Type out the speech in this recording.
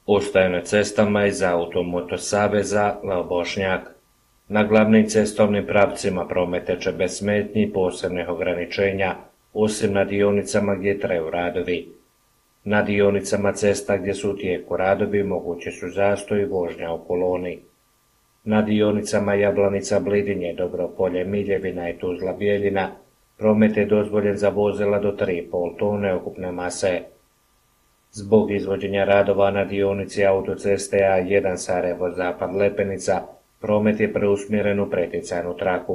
Ostaje na cestama iz Automoto saveza Leo Bošnjak. Na glavnim cestovnim pravcima promet teče bez smetnji i posebnih ograničenja, osim na dionicama gdje traju radovi. Na dionicama cesta gdje su u tijeku radovi mogući su zastoj i vožnja u koloni. Na dionicama Jablanica-Blidinje, Dobropolje, Miljevina i Tuzla-Bijeljina promet je dozvoljen za vozila do 3,5 tone ukupne mase. Zbog izvođenja radova na dionici autoceste A1 Sarajevo-Zapad Lepenica, promet je preusmjeren u preticajnu traku.